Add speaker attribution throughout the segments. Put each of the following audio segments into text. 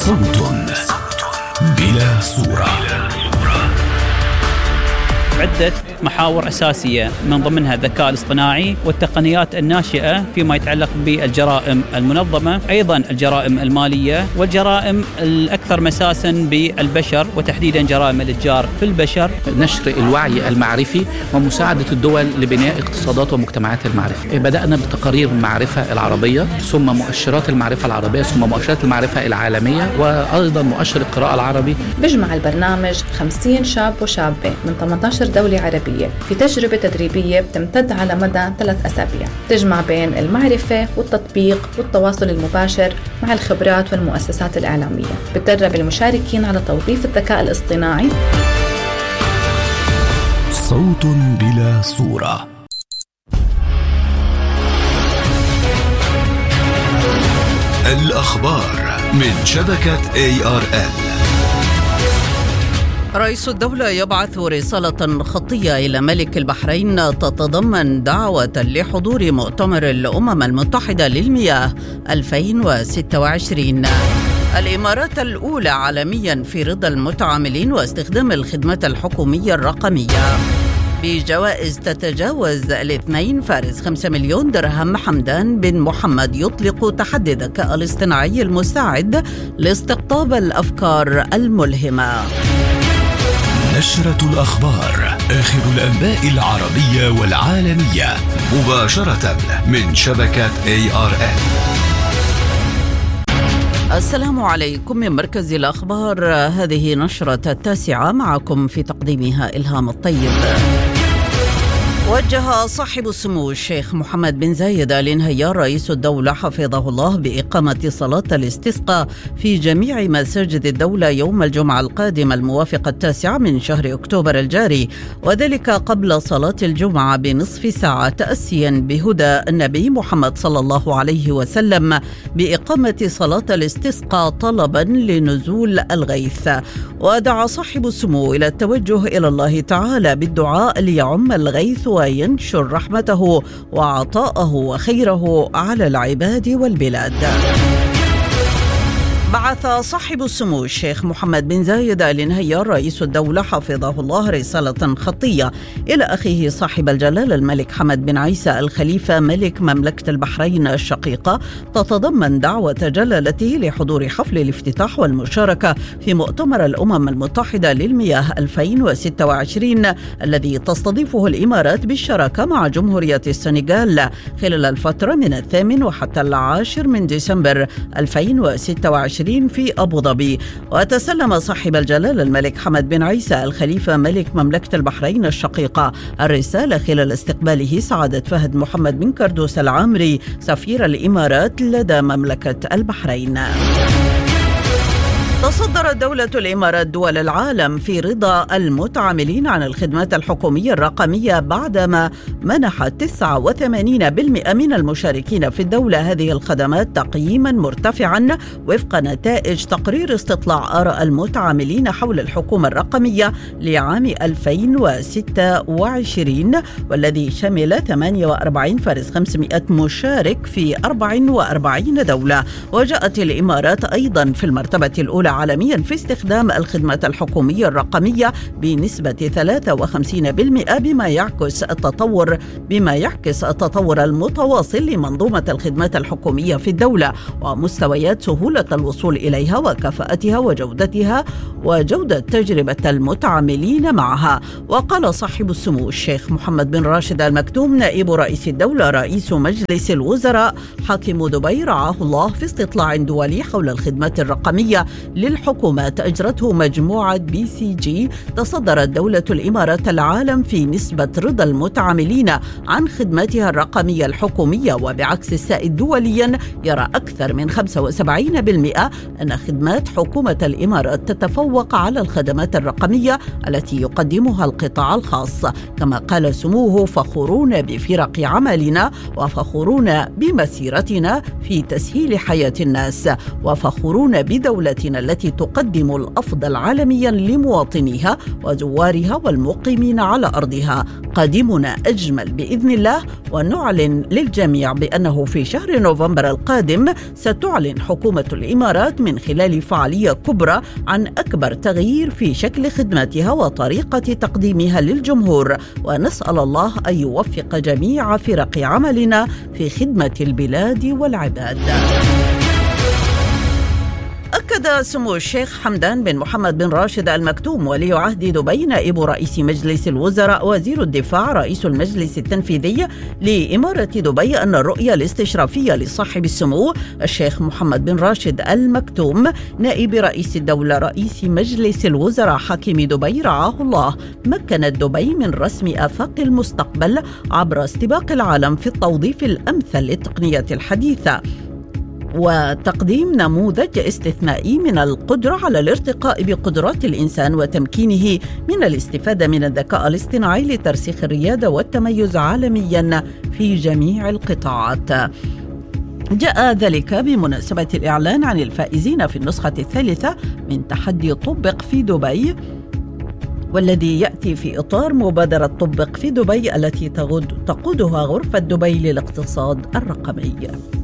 Speaker 1: صوت بلا صورة.
Speaker 2: عدة محاور أساسية من ضمنها الذكاء الاصطناعي والتقنيات الناشئة فيما يتعلق بالجرائم المنظمة، أيضا الجرائم المالية والجرائم الأكثر مساسا بالبشر وتحديدا جرائم الإتجار في البشر.
Speaker 3: نشر الوعي المعرفي ومساعدة الدول لبناء اقتصادات ومجتمعات المعرفة. بدأنا بتقارير المعرفة العربية، ثم مؤشرات المعرفة العربية، ثم مؤشرات المعرفة العالمية، وأيضا مؤشر القراءة العربي.
Speaker 4: بيجمع البرنامج 50 شاب وشابة من 18 دولة عربية في تجربة تدريبية بتمتد على مدى 3 أسابيع، تجمع بين المعرفة والتطبيق والتواصل المباشر مع الخبرات والمؤسسات الإعلامية. بتدرب المشاركين على توظيف الذكاء الاصطناعي.
Speaker 1: صوت بلا صورة. الأخبار من شبكة ARL.
Speaker 5: رئيس الدولة يبعث رسالة خطية إلى ملك البحرين تتضمن دعوة لحضور مؤتمر الأمم المتحدة للمياه 2026. الإمارات الأولى عالميا في رضا المتعاملين واستخدام الخدمات الحكومية الرقمية. بجوائز تتجاوز 2 فارس 5 مليون درهم. حمدان بن محمد يطلق تحدي الذكاء الاصطناعي المساعد لاستقطاب الأفكار الملهمة.
Speaker 1: نشرة الأخبار، آخر الأنباء العربية والعالمية، مباشرة من شبكة ARL.
Speaker 5: السلام عليكم من مركز الأخبار. هذه نشرة 9 معكم في تقديمها إلهام الطيب. وجه صاحب السمو الشيخ محمد بن زايد آل نهيان رئيس الدولة حفظه الله بإقامة صلاة الاستسقاء في جميع مساجد الدولة يوم الجمعة القادم الموافق 9 من شهر أكتوبر الجاري، وذلك قبل صلاة الجمعة بنصف ساعة، تأسيا بهدى النبي محمد صلى الله عليه وسلم بإقامة صلاة الاستسقاء طلبا لنزول الغيث. ودعا صاحب السمو إلى التوجه إلى الله تعالى بالدعاء ليعم الغيث وينشر رحمته وعطاءه وخيره على العباد والبلاد. بعث صاحب السمو الشيخ محمد بن زايد آل نهيان رئيس الدولة حفظه الله رسالة خطية إلى أخيه صاحب الجلالة الملك حمد بن عيسى الخليفة ملك مملكة البحرين الشقيقة، تتضمن دعوة جلالته لحضور حفل الافتتاح والمشاركة في مؤتمر الأمم المتحدة للمياه 2026 الذي تستضيفه الإمارات بالشراكة مع جمهورية السنغال خلال الفترة من 8 وحتى 10 من ديسمبر 2026 في أبو ظبي. وتسلم صاحب الجلالة الملك حمد بن عيسى الخليفة ملك مملكة البحرين الشقيقة الرسالة خلال استقباله سعادة فهد محمد بن كردوس العامري سفير الإمارات لدى مملكة البحرين. تصدرت دولة الإمارات دول العالم في رضا المتعاملين عن الخدمات الحكومية الرقمية بعدما منحت 89% من المشاركين في الدولة هذه الخدمات تقييما مرتفعا وفق نتائج تقرير استطلاع آراء المتعاملين حول الحكومة الرقمية لعام 2026 والذي شمل 48,500 مشارك في 44 دولة. وجاءت الإمارات أيضا في المرتبة الأولى عالميا في استخدام الخدمات الحكومية الرقمية بنسبة 53% بما يعكس التطور المتواصل لمنظومة الخدمات الحكومية في الدولة ومستويات سهولة الوصول إليها وكفاءتها وجودتها وجودة تجربة المتعاملين معها. وقال صاحب السمو الشيخ محمد بن راشد آل مكتوم نائب رئيس الدولة رئيس مجلس الوزراء حاكم دبي رعاه الله في استطلاع دولي حول الخدمات الرقمية للحكومات أجرته مجموعة BCG تصدرت دولة الإمارات العالم في نسبة رضا المتعاملين عن خدماتها الرقمية الحكومية، وبعكس السائد دوليا يرى أكثر من 75% أن خدمات حكومة الإمارات تتفوق على الخدمات الرقمية التي يقدمها القطاع الخاص. كما قال سموه فخورون بفرق عملنا وفخورون بمسيرتنا في تسهيل حياة الناس وفخورون بدولتنا التي تقدم الأفضل عالميا لمواطنيها وزوارها والمقيمين على أرضها. قادمنا أجمل بإذن الله، ونعلن للجميع بأنه في شهر نوفمبر القادم ستعلن حكومة الإمارات من خلال فعالية كبرى عن أكبر تغيير في شكل خدماتها وطريقة تقديمها للجمهور، ونسأل الله أن يوفق جميع فرق عملنا في خدمة البلاد والعباد. أكد سمو الشيخ حمدان بن محمد بن راشد المكتوم ولي عهد دبي نائب رئيس مجلس الوزراء وزير الدفاع رئيس المجلس التنفيذي لإمارة دبي أن الرؤية الاستشرافية لصاحب السمو الشيخ محمد بن راشد المكتوم نائب رئيس الدولة رئيس مجلس الوزراء حاكم دبي رعاه الله مكنت دبي من رسم آفاق المستقبل عبر استباق العالم في التوظيف الأمثل للتقنيات الحديثة وتقديم نموذج استثنائي من القدرة على الارتقاء بقدرات الإنسان وتمكينه من الاستفادة من الذكاء الاصطناعي لترسيخ الريادة والتميز عالميا في جميع القطاعات. جاء ذلك بمناسبة الإعلان عن الفائزين في النسخة الثالثة من تحدي طبق في دبي، والذي يأتي في إطار مبادرة طبق في دبي التي تقودها غرفة دبي للاقتصاد الرقمي.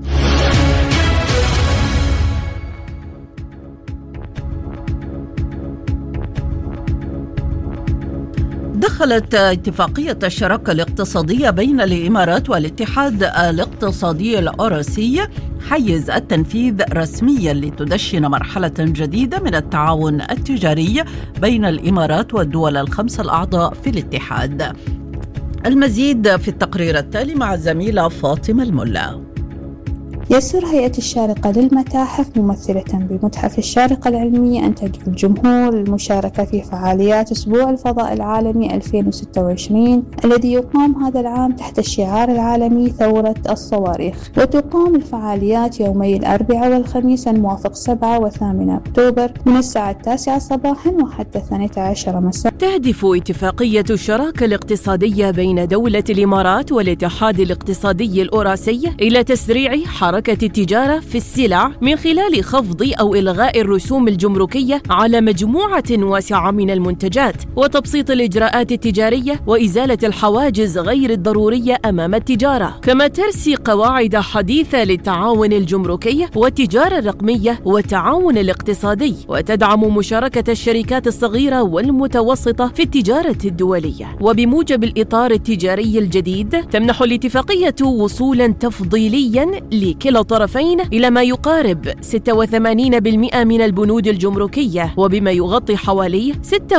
Speaker 5: دخلت اتفاقية الشراكة الاقتصادية بين الإمارات والاتحاد الاقتصادي الأوروسي حيز التنفيذ رسميا لتدشن مرحلة جديدة من التعاون التجاري بين الإمارات والدول الخمس الأعضاء في الاتحاد. المزيد في التقرير التالي مع الزميلة فاطمة الملا.
Speaker 6: يسر هيئة الشارقة للمتاحف ممثلة بمتحف الشارقة العلمية أن تدعو الجمهور للمشاركة في فعاليات أسبوع الفضاء العالمي 2026 الذي يقام هذا العام تحت الشعار العالمي ثورة الصواريخ. وتقام الفعاليات يومي الأربعاء والخميس الموافق 7 و8 أكتوبر من الساعة 9 صباحا وحتى 12 مساء.
Speaker 7: تهدف اتفاقية الشراكة الاقتصادية بين دولة الإمارات والاتحاد الاقتصادي الأوراسي إلى تسريع حركة التجارة في السلع من خلال خفض أو إلغاء الرسوم الجمركية على مجموعة واسعة من المنتجات، وتبسيط الإجراءات التجارية وإزالة الحواجز غير الضرورية أمام التجارة، كما ترسي قواعد حديثة للتعاون الجمركي والتجارة الرقمية والتعاون الاقتصادي، وتدعم مشاركة الشركات الصغيرة والمتوسطة في التجارة الدولية. وبموجب الإطار التجاري الجديد تمنح الاتفاقية وصولا تفضيليا لكلا الطرفين إلى ما يقارب 86% من البنود الجمركية، وبما يغطي حوالي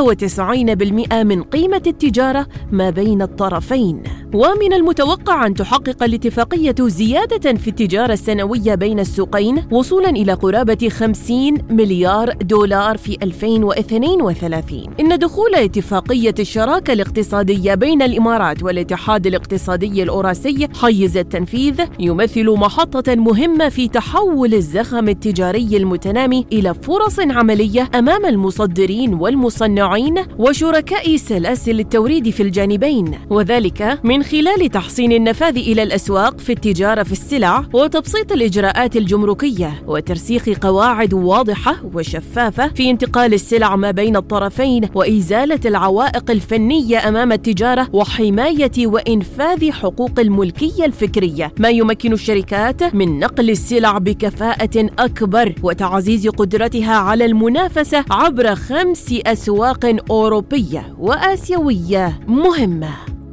Speaker 7: 96% من قيمة التجارة ما بين الطرفين. ومن المتوقع أن تحقق الاتفاقية زيادة في التجارة السنوية بين السوقين وصولا إلى قرابة 50 مليار دولار في 2032. إن دخول اتفاقية الشراكة الاقتصادية بين الإمارات والاتحاد الاقتصادي الأوراسي حيز التنفيذ يمثل محطة مهمة في تحول الزخم التجاري المتنامي إلى فرص عملية أمام المصدرين والمصنعين وشركاء سلاسل التوريد في الجانبين، وذلك من خلال تحسين النفاذ إلى الأسواق في التجارة في السلع وتبسيط الإجراءات الجمركية وترسيخ قواعد واضحة وشفافة في انتقال السلع ما بين الطرفين وإزالة العوائق الفنية أمام التجارة وحماية وإنفاذ حقوق الملكية الفكرية، ما يمكن الشركات من نقل السلع بكفاءة أكبر وتعزيز قدرتها على المنافسة عبر 5 أسواق أوروبية وآسيوية مهمة.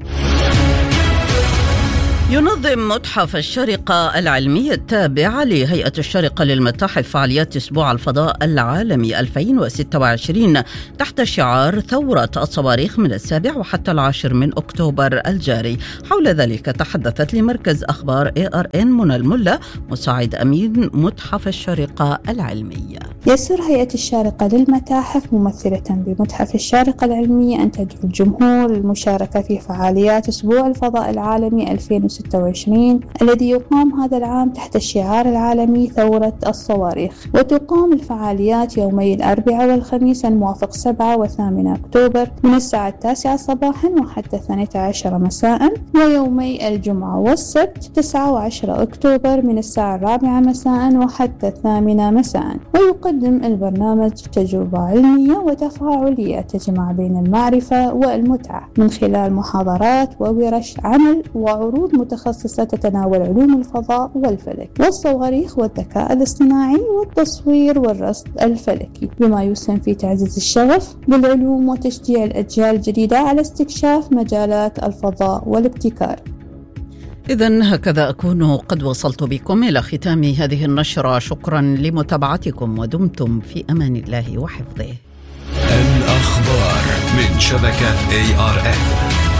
Speaker 5: ينظم متحف الشارقة العلمي التابع لهيئة الشارقة للمتاحف فعاليات أسبوع الفضاء العالمي 2026 تحت شعار ثورة الصواريخ من 7 وحتى 10 من أكتوبر الجاري. حول ذلك تحدثت لمركز أخبار ARN منى الملا مساعد أمين متحف الشارقة العلمي.
Speaker 6: يسر هيئة الشارقة للمتاحف ممثلة بمتحف الشارقة العلمي أن تدعو الجمهور للمشاركة في فعاليات أسبوع الفضاء العالمي 2026 الذي يقام هذا العام تحت الشعار العالمي ثورة الصواريخ. وتقام الفعاليات يومي الأربعاء والخميس الموافق 7 و8 أكتوبر من الساعة 9 صباحا وحتى 12 مساء، ويومي الجمعة والسبت 9 و10 أكتوبر من الساعة 4 مساء وحتى 8 مساء. ويقدم يقدم البرنامج تجربة علمية وتفاعلية تجمع بين المعرفة والمتعة من خلال محاضرات وورش عمل وعروض متخصصة تتناول علوم الفضاء والفلك والصواريخ والذكاء الاصطناعي والتصوير والرصد الفلكي، بما يسهم في تعزيز الشغف بالعلوم وتشجيع الأجيال الجديدة على استكشاف مجالات الفضاء والابتكار.
Speaker 5: إذن هكذا أكون قد وصلت بكم إلى ختام هذه النشرة. شكرا لمتابعتكم ودمتم في أمان الله وحفظه.
Speaker 1: الأخبار من شبكة ARN.